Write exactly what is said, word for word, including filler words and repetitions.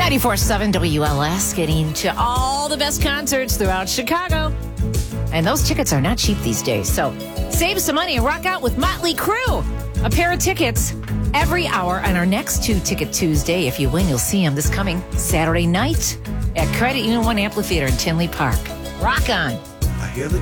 ninety-four point seven W L S, getting to all the best concerts throughout Chicago. And those tickets are not cheap these days. So save some money and rock out with Motley Crue. A pair of tickets every hour on our next Two Ticket Tuesday. If you win, you'll see them this coming Saturday night at Credit Union One Amphitheater in Tinley Park. Rock on. I hear the